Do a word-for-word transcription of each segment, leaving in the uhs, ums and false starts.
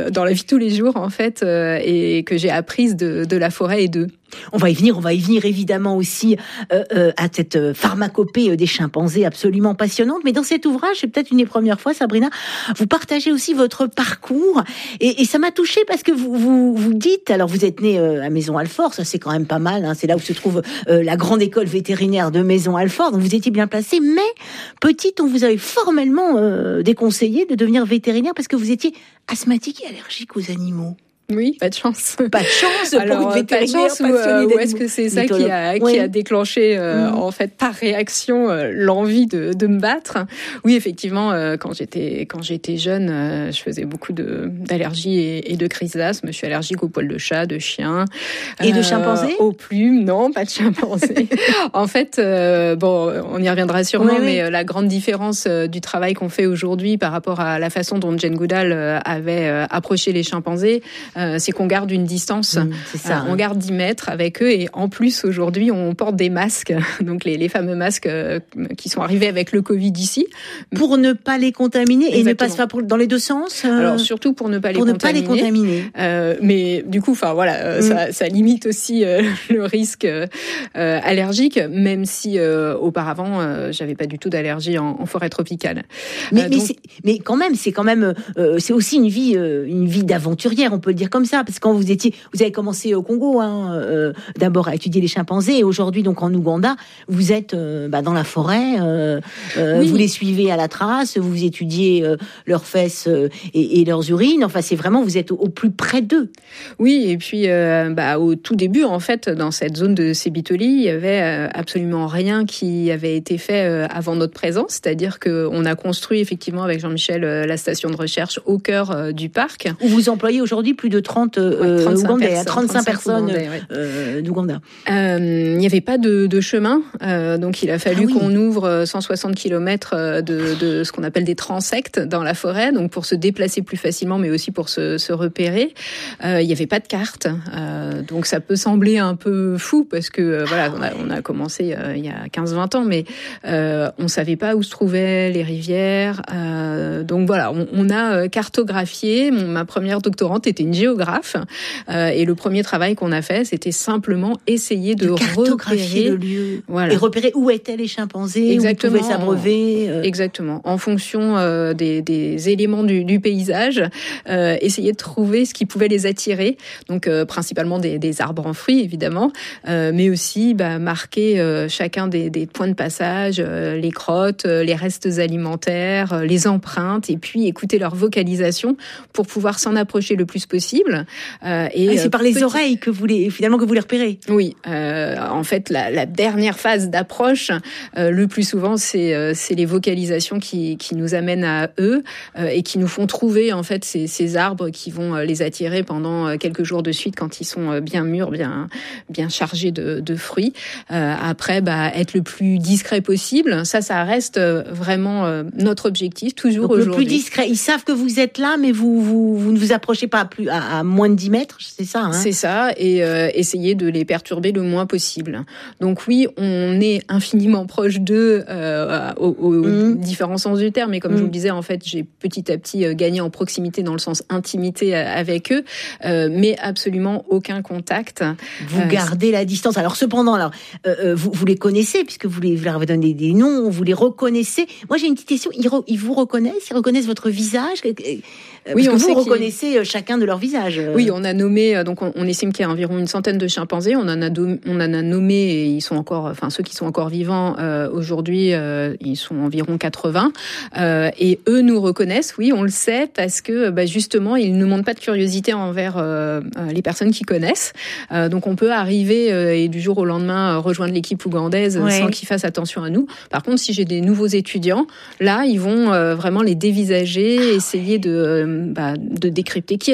dans la vie de tous les jours en fait, euh, et que j'ai apprise de, de la forêt et d'eux. On va y venir, on va y venir évidemment aussi euh, euh, à cette pharmacopée des chimpanzés absolument passionnante. Mais dans cet ouvrage, c'est peut-être une des premières fois, Sabrina, vous partagez aussi votre parcours. Et, et ça m'a touchée parce que vous, vous, vous dites, alors vous êtes né euh, à Maisons-Alfort, ça c'est quand même pas mal, hein, c'est là où se trouve euh, la grande école vétérinaire de Maisons-Alfort, donc vous étiez bien placé. Mais petite, on vous avait formellement euh, déconseillé de devenir vétérinaire parce que vous étiez asthmatique et allergique aux animaux. Oui, pas de chance. Pas de chance pour Alors, une vétérinaire pas de chance, ou, euh, ou est-ce que c'est ça qui a, oui. qui a déclenché, euh, mmh. en fait, par réaction, euh, l'envie de, de me battre? Oui, effectivement, euh, quand j'étais, quand j'étais jeune, euh, je faisais beaucoup de, d'allergies et, et de crises d'asthme. Je suis allergique aux poils de chat, de chien. Et euh, de chimpanzé? Aux plumes, non, pas de chimpanzé. En fait, euh, bon, on y reviendra sûrement, oui, mais oui. la grande différence euh, du travail qu'on fait aujourd'hui par rapport à la façon dont Jane Goodall euh, avait euh, approché les chimpanzés, Euh, c'est qu'on garde une distance. Mmh, c'est ça, euh, hein. On garde dix mètres avec eux et en plus aujourd'hui on porte des masques, donc les, les fameux masques euh, qui sont arrivés avec le Covid ici. Pour ne pas les contaminer. Exactement. Et ne pas se faire dans les deux sens euh... Alors surtout pour ne pas pour les ne contaminer. Pas les contaminer. Euh, mais du coup, enfin voilà, euh, mmh. ça, ça limite aussi euh, le risque euh, allergique, même si euh, auparavant euh, j'avais pas du tout d'allergie en, en forêt tropicale. Mais, euh, mais, donc... c'est, mais quand même, c'est quand même, euh, c'est aussi une vie, euh, une vie d'aventurière, on peut le dire comme ça, parce que quand vous étiez, vous avez commencé au Congo, hein, euh, d'abord à étudier les chimpanzés, et aujourd'hui donc en Ouganda, vous êtes euh, bah, dans la forêt, euh, euh, oui. Vous les suivez à la trace, vous étudiez euh, leurs fesses euh, et, et leurs urines. Enfin, c'est vraiment, vous êtes au, au plus près d'eux. Oui, et puis euh, bah, au tout début, en fait, dans cette zone de Sébitoly, il y avait euh, absolument rien qui avait été fait euh, avant notre présence, c'est-à-dire que on a construit effectivement avec Jean-Michel euh, la station de recherche au cœur euh, du parc. Où vous employez aujourd'hui plus de trente euh, ouais, trente-cinq Ougandais, personnes, trente-cinq personnes Ougandais, ouais. euh, d'Ouganda. Euh, il n'y avait pas de, de chemin, euh, donc il a fallu ah, oui. qu'on ouvre cent soixante kilomètres de, de ce qu'on appelle des transects dans la forêt, donc pour se déplacer plus facilement, mais aussi pour se, se repérer. Euh, il n'y avait pas de carte, euh, donc ça peut sembler un peu fou parce que euh, voilà, on a, on a commencé euh, il y a quinze vingt ans, mais euh, on savait pas où se trouvaient les rivières. Euh, donc voilà, on, on a cartographié. Mon, ma première doctorante était une géographe, euh, et le premier travail qu'on a fait, c'était simplement essayer de, de cartographier repérer le lieu, voilà. Et repérer où étaient les chimpanzés, exactement, où ils pouvaient s'abreuver. Euh... Exactement, en fonction euh, des, des éléments du, du paysage, euh, essayer de trouver ce qui pouvait les attirer. Donc euh, principalement des, des arbres en fruits, évidemment, euh, mais aussi bah, marquer euh, chacun des, des points de passage, euh, les crottes, euh, les restes alimentaires, euh, les empreintes, et puis écouter leur vocalisation pour pouvoir s'en approcher le plus possible. Euh, et ah, c'est par les petit... oreilles que vous les finalement que vous les repérez. Oui, euh, en fait, la, la dernière phase d'approche, euh, le plus souvent, c'est euh, c'est les vocalisations qui qui nous amènent à eux euh, et qui nous font trouver en fait ces, ces arbres qui vont euh, les attirer pendant quelques jours de suite quand ils sont bien mûrs, bien bien chargés de, de fruits. Euh, après, bah être le plus discret possible. Ça, ça reste vraiment euh, notre objectif toujours Donc, aujourd'hui. Le plus discret. Ils savent que vous êtes là, mais vous vous, vous ne vous approchez pas à plus à, à moins de dix mètres. C'est ça. Hein c'est ça, et euh, essayer de les perturber le moins possible. Donc oui, on est infiniment proche d'eux euh, au, au mmh. différents sens du terme. Mais comme mmh. je vous le disais, en fait, j'ai petit à petit gagné en proximité dans le sens intimité avec eux, euh, mais absolument aucun contact. Vous euh, gardez la distance. Alors cependant, alors euh, vous, vous les connaissez puisque vous, les, vous leur avez donné des noms, vous les reconnaissez. Moi, j'ai une petite question. Ils, re, ils vous reconnaissent, ils reconnaissent votre visage. Parce oui, on que vous reconnaissez chacun de leur visage. Oui, on a nommé, donc on, on estime qu'il y a environ une centaine de chimpanzés. On en a, do, on en a nommé, et ils sont encore, enfin ceux qui sont encore vivants euh, aujourd'hui, euh, ils sont environ quatre-vingts. Euh, et eux nous reconnaissent, oui, on le sait, parce que bah, justement, ils ne montrent pas de curiosité envers euh, les personnes qu'ils connaissent. Euh, donc on peut arriver euh, et du jour au lendemain euh, rejoindre l'équipe ougandaise ouais. sans qu'ils fassent attention à nous. Par contre, si j'ai des nouveaux étudiants, là, ils vont euh, vraiment les dévisager, ah, essayer ouais. de, euh, bah, de décrypter qui est cette nouvelle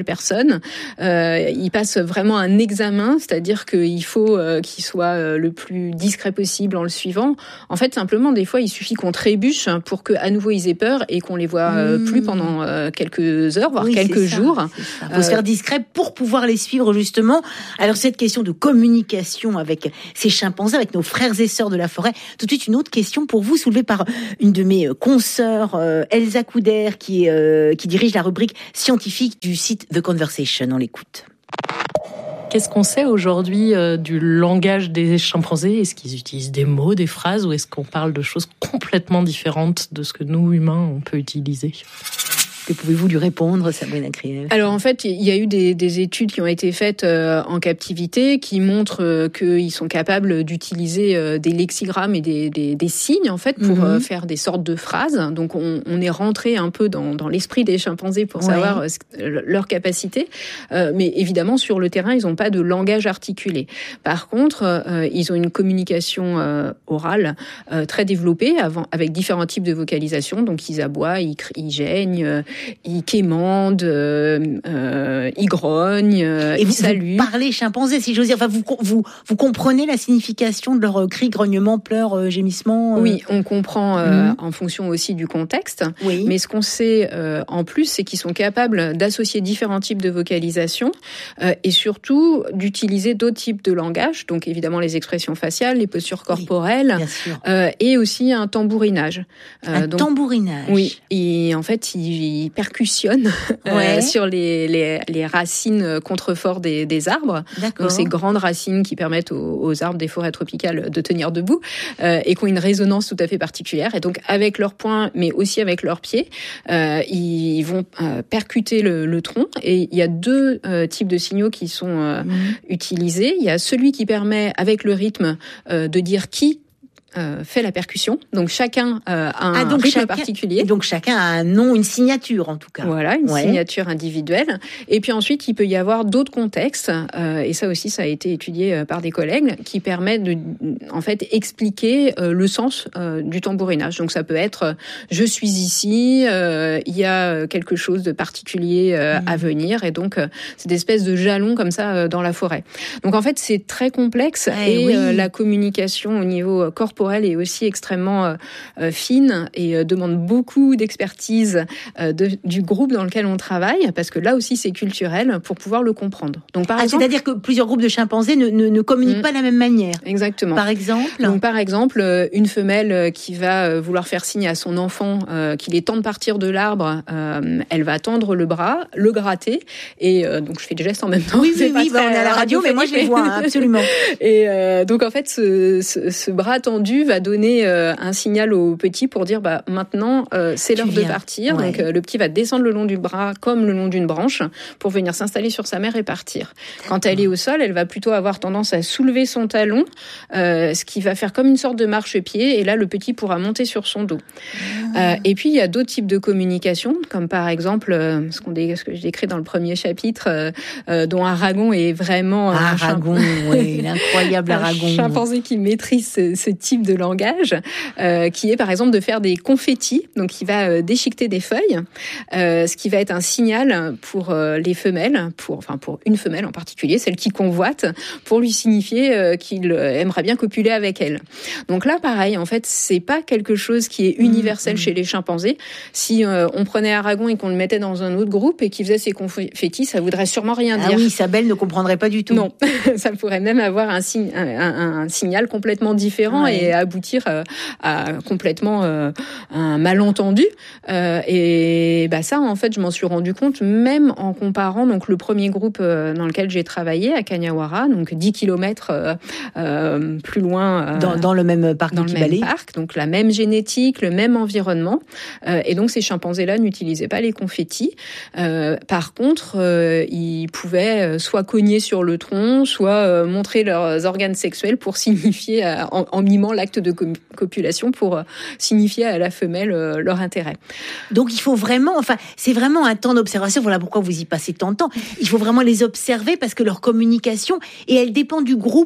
nouvelle personne. Euh, il passe vraiment un examen, c'est-à-dire qu'il faut euh, qu'il soit euh, le plus discret possible en le suivant. En fait, simplement, des fois, il suffit qu'on trébuche pour qu'à nouveau ils aient peur et qu'on les voit euh, mmh. plus pendant euh, quelques heures, voire oui, quelques jours. Il faut euh, se faire discret pour pouvoir les suivre, justement. Alors, cette question de communication avec ces chimpanzés, avec nos frères et sœurs de la forêt, tout de suite, une autre question pour vous, soulevée par une de mes consoeurs, euh, Elsa Couder, qui, euh, qui dirige la rubrique scientifique du site The Conversation. On l'écoute. Qu'est-ce qu'on sait aujourd'hui euh, du langage des chimpanzés ? Est-ce qu'ils utilisent des mots, des phrases, ou est-ce qu'on parle de choses complètement différentes de ce que nous, humains, on peut utiliser ? Que pouvez-vous lui répondre, Sabrina Krief ? Alors en fait, il y a eu des, des études qui ont été faites euh, en captivité qui montrent euh, qu'ils sont capables d'utiliser euh, des lexigrammes et des, des, des signes en fait pour mm-hmm. euh, faire des sortes de phrases. Donc on, on est rentré un peu dans, dans l'esprit des chimpanzés pour ouais. savoir euh, leur capacité. Euh, mais évidemment, sur le terrain, ils n'ont pas de langage articulé. Par contre, euh, ils ont une communication euh, orale euh, très développée avant, avec différents types de vocalisation. Donc ils aboient, ils, ils geignent. Euh, Ils quémandent, euh, euh, ils grognent, euh, et ils vous, saluent. Vous parlez chimpanzé, si j'ose dire. Enfin, vous, vous, vous comprenez la signification de leurs cris, grognements, pleurs, euh, gémissements euh... Oui, on comprend euh, mmh. en fonction aussi du contexte. Oui. Mais ce qu'on sait euh, en plus, c'est qu'ils sont capables d'associer différents types de vocalisation euh, et surtout d'utiliser d'autres types de langage. Donc évidemment les expressions faciales, les postures corporelles, oui, euh, et aussi un tambourinage. Euh, un donc, tambourinage. Oui. Et en fait, ils Ils percussionnent ouais. euh, sur les, les, les racines contreforts des, des arbres. D'accord. Donc ces grandes racines qui permettent aux, aux arbres des forêts tropicales de tenir debout euh, et qui ont une résonance tout à fait particulière. Et donc avec leurs poings, mais aussi avec leurs pieds, euh, ils vont euh, percuter le, le tronc. Et il y a deux euh, types de signaux qui sont euh, mmh. utilisés. Il y a celui qui permet, avec le rythme, euh, de dire qui Euh, fait la percussion. Donc chacun euh, a un ah, donc rythme chacun, particulier. Et donc chacun a un nom, une signature en tout cas. Voilà, une ouais. signature individuelle. Et puis ensuite, il peut y avoir d'autres contextes, euh, et ça aussi, ça a été étudié euh, par des collègues, qui permettent de, en fait, expliquer euh, le sens euh, du tambourinage. Donc ça peut être euh, « je suis ici euh, », il y a quelque chose de particulier euh, mmh. à venir, et donc euh, c'est des espèces de jalons comme ça euh, dans la forêt. Donc en fait, c'est très complexe, eh et oui. euh, la communication au niveau corporel est aussi extrêmement euh, euh, fine et euh, demande beaucoup d'expertise euh, de, du groupe dans lequel on travaille, parce que là aussi c'est culturel, pour pouvoir le comprendre. Donc par ah, exemple, c'est-à-dire que plusieurs groupes de chimpanzés ne, ne, ne communiquent mmh. pas de la même manière. Exactement. Par exemple. Donc par exemple, une femelle qui va vouloir faire signe à son enfant euh, qu'il est temps de partir de l'arbre, euh, elle va tendre le bras, le gratter, et euh, donc je fais des gestes en même temps. Oui, oui, oui, bah, on est à la radio, mais moi je les vois hein, absolument. Et euh, donc en fait, ce, ce, ce bras tendu va donner euh, un signal au petit pour dire bah maintenant euh, c'est l'heure de partir. Ouais. Donc euh, le petit va descendre le long du bras comme le long d'une branche pour venir s'installer sur sa mère et partir. Quand elle est au sol, elle va plutôt avoir tendance à soulever son talon, euh, ce qui va faire comme une sorte de marchepied, et là le petit pourra monter sur son dos. Ah. Euh, et puis il y a d'autres types de communication, comme par exemple euh, ce, qu'on dé- ce que je décris dans le premier chapitre, euh, euh, dont Aragon est vraiment euh, Aragon, un, oui, l'incroyable Aragon, un chimpanzé qui maîtrise ce, ce type de langage, euh, qui est par exemple de faire des confettis, donc il va euh, déchiqueter des feuilles, euh, ce qui va être un signal pour euh, les femelles, pour enfin pour une femelle en particulier, celle qui convoite, pour lui signifier euh, qu'il aimerait bien copuler avec elle. Donc là, pareil, en fait, c'est pas quelque chose qui est universel mmh, chez les chimpanzés. Si euh, on prenait Aragon et qu'on le mettait dans un autre groupe et qu'il faisait ses confettis, ça voudrait sûrement rien dire. Ah oui, Isabelle ne comprendrait pas du tout. Non, ça pourrait même avoir un, signe, un, un, un signal complètement différent, ouais. et aboutir à, à complètement euh, un malentendu. Euh, et bah ça, en fait, je m'en suis rendu compte même en comparant donc le premier groupe euh, dans lequel j'ai travaillé à Kanyawara, donc dix kilomètres euh, euh, plus loin. Euh, dans, dans le même parc dans le même parc, donc la même génétique, le même environnement. Euh, et donc ces chimpanzés-là n'utilisaient pas les confettis. Euh, par contre, euh, ils pouvaient soit cogner sur le tronc, soit euh, montrer leurs organes sexuels pour signifier, euh, en, en mimant l'acte de copulation, pour euh, signifier à la femelle euh, leur intérêt. Donc il faut vraiment, enfin, c'est vraiment un temps d'observation. Voilà pourquoi vous y passez tant de temps. Il faut vraiment les observer, parce que leur communication, et elle dépend du groupe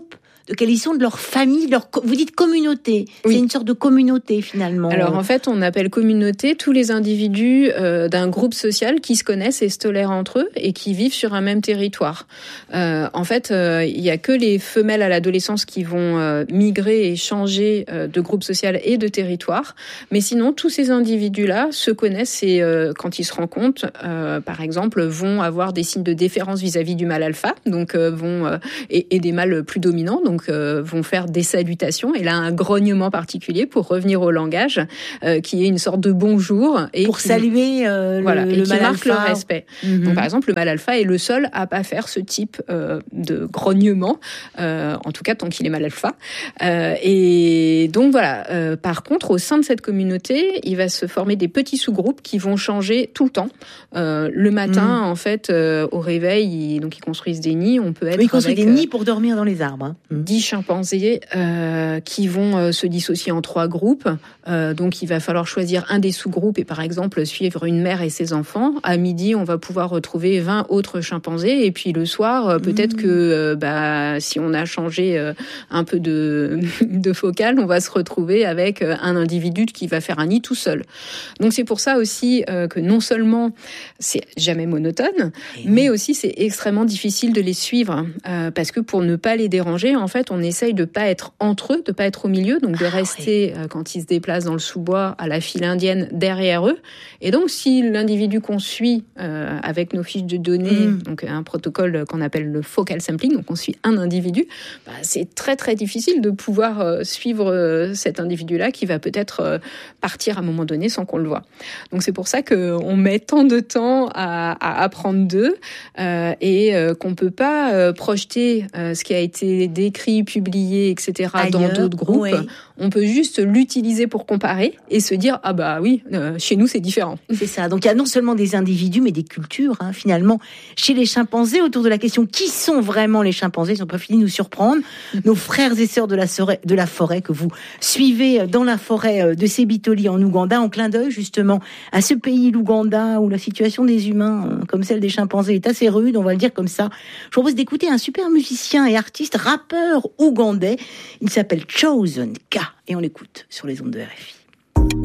de quelle ils sont, de leur famille, de leur, vous dites communauté. Oui. C'est une sorte de communauté finalement. Alors en fait, on appelle communauté tous les individus euh, d'un groupe social qui se connaissent et se tolèrent entre eux et qui vivent sur un même territoire. Euh, en fait, euh, il y a que les femelles à l'adolescence qui vont euh, migrer et changer euh, de groupe social et de territoire. Mais sinon, tous ces individus-là se connaissent et euh, quand ils se rencontrent, euh, par exemple, vont avoir des signes de déférence vis-à-vis du mâle alpha, donc euh, vont euh, et, et des mâles plus dominants, donc euh, vont faire des salutations. Et là, un grognement particulier pour revenir au langage, euh, qui est une sorte de bonjour et pour qui, saluer euh, voilà, le, et le qui mâle marque alpha. le respect. Mm-hmm. Donc, par exemple, le mâle alpha est le seul à pas faire ce type euh, de grognement, euh, en tout cas tant qu'il est mâle alpha. Euh, et donc voilà. Euh, par contre, au sein de cette communauté, il va se former des petits sous-groupes qui vont changer tout le temps. Euh, le matin, mm. en fait, euh, au réveil, ils, donc ils construisent des nids. On peut être oui, ils construisent avec des nids pour dormir dans les arbres. Hein. dix chimpanzés euh, qui vont euh, se dissocier en trois groupes. Euh, donc, il va falloir choisir un des sous-groupes et, par exemple, suivre une mère et ses enfants. À midi, on va pouvoir retrouver vingt autres chimpanzés. Et puis, le soir, euh, peut-être mmh. que euh, bah, si on a changé euh, un peu de, de focale, on va se retrouver avec un individu qui va faire un nid tout seul. Donc, c'est pour ça aussi euh, que non seulement c'est jamais monotone, et mais oui. aussi c'est extrêmement difficile de les suivre. Euh, parce que pour ne pas les déranger, en fait, on essaye de pas être entre eux, de pas être au milieu, donc de ah, rester, oui. euh, quand ils se déplacent dans le sous-bois, à la file indienne derrière eux. Et donc, si l'individu qu'on suit euh, avec nos fiches de données, mmh. donc un protocole qu'on appelle le focal sampling, donc on suit un individu, bah, c'est très très difficile de pouvoir euh, suivre euh, cet individu-là qui va peut-être euh, partir à un moment donné sans qu'on le voit. Donc c'est pour ça qu'on met tant de temps à, à apprendre d'eux euh, et euh, qu'on peut pas euh, projeter euh, ce qui a été décrit, publié, et cetera Ailleurs, dans d'autres groupes. Oui. On peut juste l'utiliser pour comparer et se dire ah bah oui, euh, chez nous c'est différent. C'est ça. Donc il y a non seulement des individus mais des cultures hein, finalement chez les chimpanzés autour de la question qui sont vraiment les chimpanzés. Ils n'ont pas fini de nous surprendre. Nos frères et sœurs de la, forêt, de la forêt que vous suivez dans la forêt de Sebitoli en Ouganda, en clin d'œil justement à ce pays l'Ouganda où la situation des humains comme celle des chimpanzés est assez rude, on va le dire comme ça. Je propose d'écouter un super musicien et artiste rappeur ougandais. Il s'appelle Chosen K et on l'écoute sur les ondes de R F I.